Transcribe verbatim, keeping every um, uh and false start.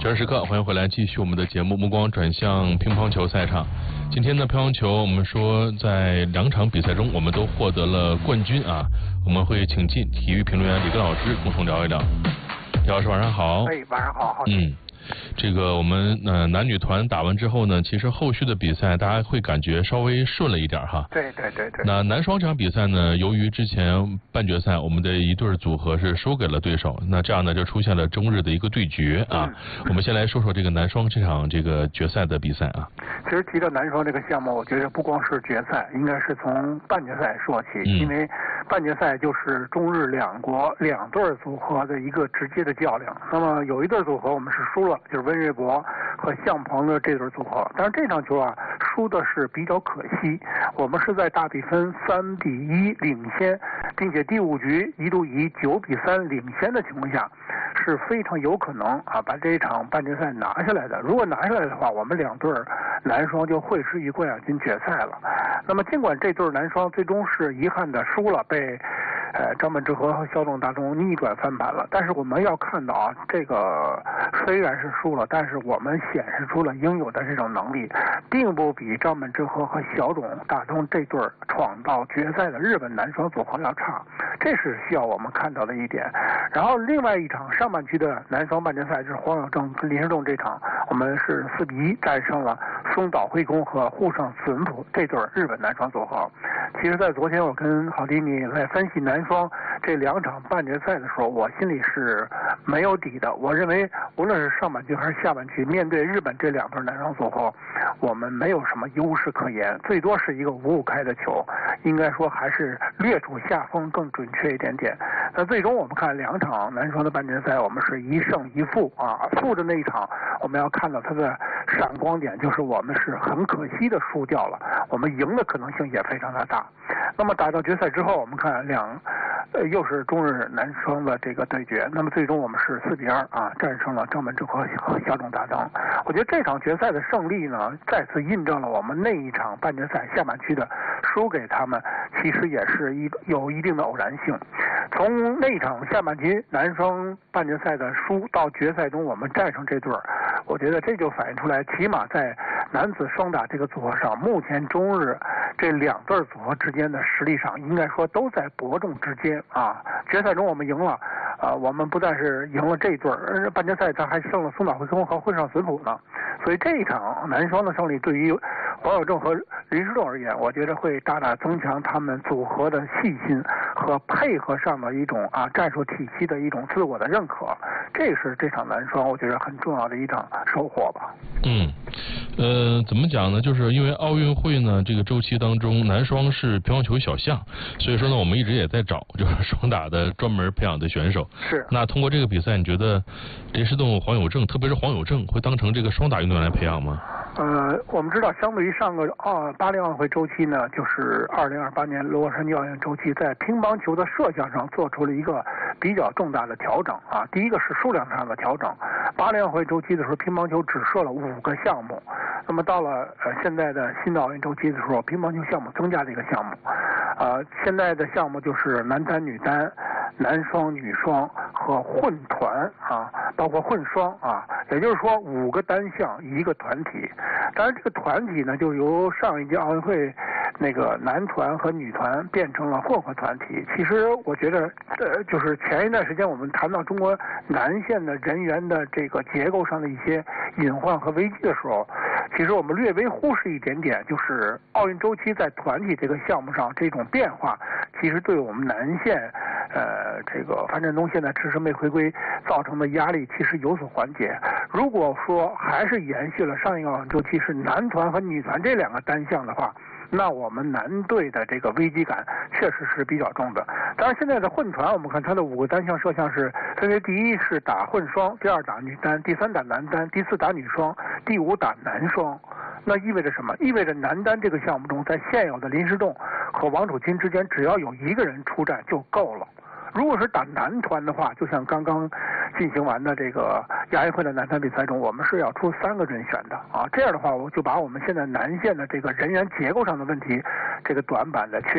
这时刻，欢迎回来，继续我们的节目，目光转向乒乓球赛场。今天的乒乓球，我们说在两场比赛中，我们都获得了冠军啊。我们会请进体育评论员李根老师，共同聊一聊。李老师晚上好。 哎，晚上好。好嗯。这个我们呃男女团打完之后呢，其实后续的比赛大家会感觉稍微顺了一点哈。 对对对对。 那男双这场比赛呢，由于之前半决赛我们的一对组合是输给了对手，那这样呢就出现了中日的一个对决啊。嗯、我们先来说说这个男双这场这个决赛的比赛啊。 其实提到男双这个项目，我觉得不光是决赛，应该是从半决赛说起，嗯、因为半决赛就是中日两国两对组合的一个直接的较量。那么有一对组合我们是输了。就是温瑞博和向鹏的这对组合，但是这场球啊输的是比较可惜。我们是在大比分三比一领先，并且第五局一度以九比三领先的情况下，是非常有可能啊把这一场半决赛拿下来的。如果拿下来的话，我们两对男双就会师于冠亚军决赛了。那么尽管这对男双最终是遗憾的输了，被呃张本智和和肖仲大东逆转翻盘了，但是我们要看到啊，这个虽然是输了，但是我们显示出了应有的这种能力，并不比张本智和和小种大东这对闯到决赛的日本男双组合要差，这是需要我们看到的一点。然后另外一场上半区的男双半决赛，就是黄有正跟林诗栋这场，我们是四比一战胜了松岛辉空和户上次文普这对日本男双组合。其实在昨天我跟郝迪你在分析男双这两场半决赛的时候，我心里是没有底的。我认为无论是上半区还是下半区，面对日本这两对男双组合，我们没有什么优势可言，最多是一个五五开的球，应该说还是略处下风更准确一点点。那最终我们看两场男双的半决赛，我们是一胜一负啊，负的那一场我们要看到它的闪光点，就是我们是很可惜的输掉了，我们赢的可能性也非常的大。那么打到决赛之后，我们看两呃又是中日男双的这个对决，那么最终我们是四比二啊战胜了张本智和和肖种大东。我觉得这场决赛的胜利呢，再次印证了我们那一场半决赛下半区的输给他们，其实也是一有一定的偶然性。从那一场下半区男双半决赛的输到决赛中我们战胜这对儿，我觉得这就反映出来，起码在男子双打这个组合上，目前中日这两对组合之间的实力上，应该说都在伯仲之间啊。决赛中我们赢了，啊，我们不但是赢了这一对儿，半决赛咱还胜了松岛辉空和混上隼普呢。所以这一场男双的胜利，对于黄有正和林诗栋而言，我觉得会大大增强他们组合的细心和配合上的一种啊战术体系的一种自我的认可。这是这场男双我觉得很重要的一场收获吧。 嗯，呃，怎么讲呢？就是因为奥运会呢这个周期当中，男双是乒乓球小项，所以说呢，我们一直也在找就是双打的专门培养的选手。 是。 那通过这个比赛，你觉得林诗栋、黄有正，特别是黄有正，会当成这个双打运动员来培养吗？ 呃，我们知道，相对于上个啊巴黎奥运会周期呢，就是二零二八年洛杉矶奥运周期，在乒乓球的射项上做出了一个比较重大的调整啊。第一个是数量上的调整，巴黎奥运会周期的时候，乒乓球只设了五个项目，那么到了呃现在的新的奥运周期的时候，乒乓球项目增加了一个项目，呃，现在的项目就是男单、女单、男双、女双和混团啊，包括混双啊，也就是说五个单项一个团体。当然，这个团体呢，就由上一届奥运会那个男团和女团变成了混合团体。其实我觉得，呃，就是前一段时间我们谈到中国男线的人员的这个结构上的一些隐患和危机的时候，其实我们略微忽视一点点，就是奥运周期在团体这个项目上这种变化，其实对我们男线，呃，这个樊振东现在迟迟没回归造成的压力，其实有所缓解。如果说还是延续了上一个奥运周期是男团和女团这两个单项的话，那我们男队的这个危机感确实是比较重的。当然，现在的混团，我们看它的五个单项射项是分别：第一是打混双，第二打女单，第三打男单，第四打女双，第五打男双。那意味着什么？意味着男单这个项目中，在现有的林诗栋和王楚钦之间，只要有一个人出战就够了。如果是打男团的话，就像刚刚进行完的这个亚运会的男团比赛中，我们是要出三个人选的啊。这样的话，我就把我们现在男线的这个人员结构上的问题，这个短板的缺